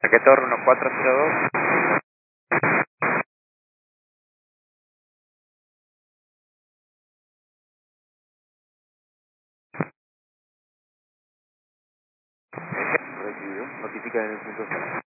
Paquetor 1402. Recibido. Notifica en el punto 0.